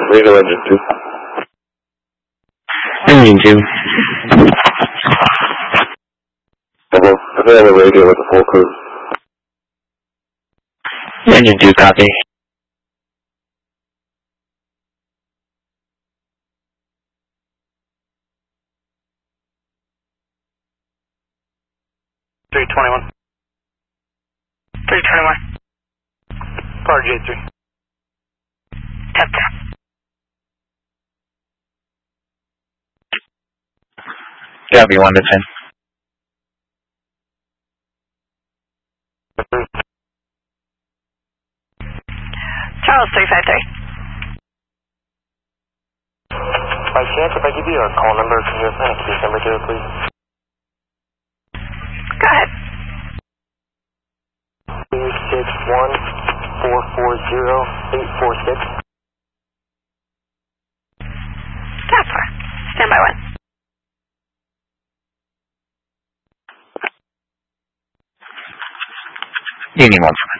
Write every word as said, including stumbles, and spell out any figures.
Radio engine two. Engine two. Hello, I think I have a radio with a full crew. Engine two, copy. three twenty-one. three twenty-one. Power J three. Tap tap. Copy, one to ten. Charles three five three. By chance, if I give you a call number, can you assign a case number to it, please? Go ahead. two six one, four four zero, eight four six. That's far. Stand by one. Union one.